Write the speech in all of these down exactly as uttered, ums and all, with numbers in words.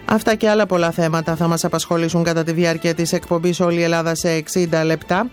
Αυτά και άλλα πολλά θέματα θα μας απασχολήσουν κατά τη διάρκεια της εκπομπής Όλη η Ελλάδα σε εξήντα λεπτά.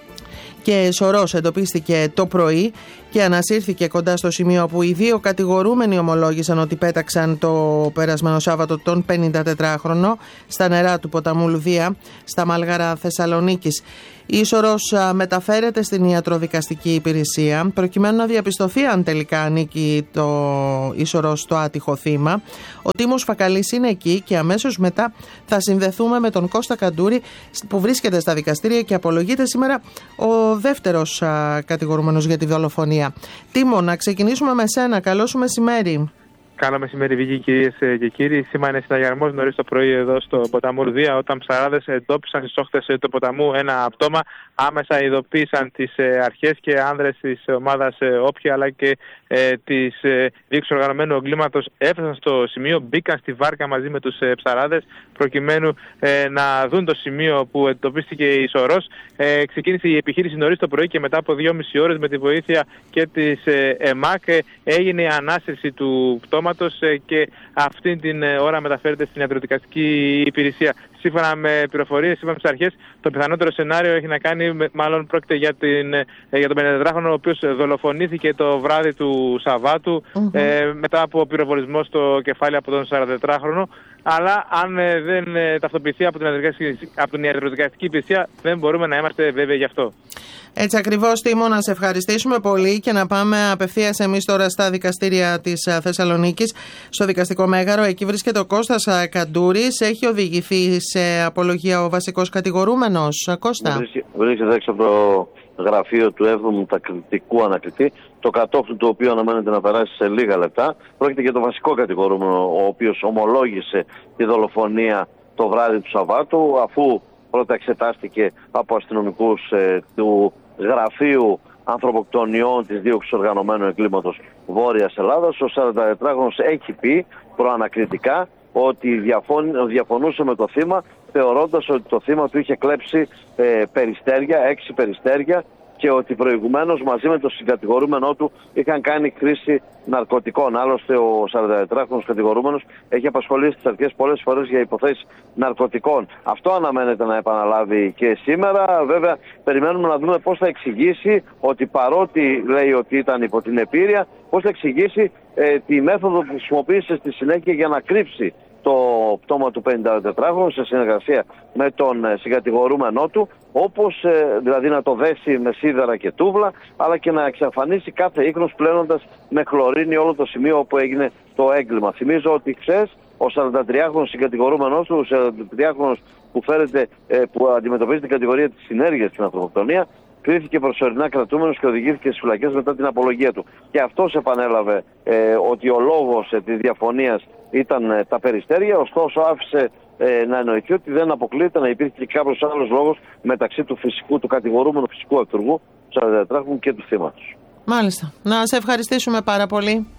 Και σωρός εντοπίστηκε το πρωί και ανασύρθηκε κοντά στο σημείο όπου οι δύο κατηγορούμενοι ομολόγησαν ότι πέταξαν το περασμένο Σάββατο τον πενηντατετράχρονο στα νερά του ποταμού Λουδία, στα Μάλγαρα Θεσσαλονίκης. Η Ίσορρος μεταφέρεται στην ιατροδικαστική υπηρεσία προκειμένου να διαπιστωθεί αν τελικά ανήκει το Ίσορρος στο άτυχο θύμα. Ο Τίμος Φακαλής είναι εκεί και αμέσως μετά θα συνδεθούμε με τον Κώστα Καντούρη που βρίσκεται στα δικαστήρια και απολογείται σήμερα ο δεύτερος κατηγορούμενος για τη δολοφονία. Τίμο, να ξεκινήσουμε με σένα. Καλό σου μεσημέρι. Καλό μεσημέρι, Βίκη, κυρίες και κύριοι. Σήμερα είναι συναγερμός νωρίς το πρωί εδώ στο ποταμό Λουδία, όταν ψαράδες εντόπισαν στις όχθες του ποταμού ένα πτώμα. Άμεσα ειδοποίησαν τις αρχές και άνδρες της ομάδας Όποια αλλά και ε, της ε, διοίκησης οργανωμένου εγκλήματος έφτασαν στο σημείο, μπήκαν στη βάρκα μαζί με τους ε, ψαράδες προκειμένου ε, να δουν το σημείο που εντοπίστηκε η Ίσορρος. Ε, ξεκίνησε η επιχείρηση νωρίς το πρωί και μετά από δυόμιση ώρες με τη βοήθεια και της ε, ΕΜΑΚ ε, έγινε η ανάσυρση του πτώματος ε, και αυτή την ε, ώρα μεταφέρεται στην ιατροδικαστική υπηρεσία. Σύμφωνα με πληροφορίες, σύμφωνα με τις αρχές, το πιθανότερο σενάριο έχει να κάνει, με, μάλλον πρόκειται για, την, για τον πενηντατετράχρονο, ο οποίος δολοφονήθηκε το βράδυ του Σαββάτου mm-hmm. ε, μετά από πυροβολισμό στο κεφάλι από τον σαραντατετράχρονο. Αλλά αν ε, δεν ε, ταυτοποιηθεί από την, από την ιατροδικαστική υπηρεσία, δεν μπορούμε να είμαστε βέβαιοι γι' αυτό. Έτσι ακριβώς, Τίμο, να σε ευχαριστήσουμε πολύ και να πάμε απευθείας εμείς τώρα στα δικαστήρια της Θεσσαλονίκης, στο δικαστικό μέγαρο. Εκεί βρίσκεται ο Κώστας Καντούρης. Έχει οδηγηθεί σε απολογία ο βασικός κατηγορούμενος. Κώστα. Βρίσκεται έξω από το γραφείο του έβδομου τακτικού ανακριτή, το κατόφλι του οποίου αναμένεται να περάσει σε λίγα λεπτά. Πρόκειται για το βασικό κατηγορούμενο, ο οποίος ομολόγησε τη δολοφονία το βράδυ του Σαββάτου, αφού πρώτα εξετάστηκε από αστυνομικούς ε, του Γραφείου Ανθρωποκτονιών της Δίωξης Οργανωμένου Εγκλήματος Βόρειας Ελλάδας. Ο σαραντατετράχρονος έχει πει προανακριτικά ότι διαφων, διαφωνούσε με το θύμα, θεωρώντας ότι το θύμα του είχε κλέψει ε, περιστέρια, έξι περιστέρια, και ότι προηγουμένως μαζί με τον συγκατηγορούμενό του είχαν κάνει χρήση ναρκωτικών. Άλλωστε, ο σαραντατετράχρονος κατηγορούμενος έχει απασχολήσει τις αρχές πολλές φορές για υποθέσεις ναρκωτικών. Αυτό αναμένεται να επαναλάβει και σήμερα. Βέβαια, περιμένουμε να δούμε πώς θα εξηγήσει ότι, παρότι λέει ότι ήταν υπό την επίρρεια, πώς θα εξηγήσει ε, τη μέθοδο που χρησιμοποίησε στη συνέχεια για να κρύψει το πτώμα του πενηντατετράχρονου σε συνεργασία με τον συγκατηγορούμενό του, όπως ε, δηλαδή να το δέσει με σίδερα και τούβλα, αλλά και να εξαφανίσει κάθε ίχνος πλένοντας με χλωρίνη όλο το σημείο όπου έγινε το έγκλημα. Θυμίζω ότι χθες ο σαραντατριάχρονος συγκατηγορούμενός του, ο σαραντατριάχρονος που, φέρεται, ε, που αντιμετωπίζει την κατηγορία της συνέργειας στην ανθρωποκτονία, κρίθηκε προσωρινά κρατούμενος και οδηγήθηκε στις φυλακές μετά την απολογία του. Και αυτός επανέλαβε ε, ότι ο λόγος ε, της διαφωνίας ήταν ε, τα περιστέρια, ωστόσο άφησε ε, να εννοηθεί ότι δεν αποκλείεται να υπήρχε και κάποιος άλλος λόγος μεταξύ του φυσικού, του κατηγορούμενου φυσικού αυτούργου, του σαραντατετράχρονου και του θύματος. Μάλιστα. Να σε ευχαριστήσουμε πάρα πολύ.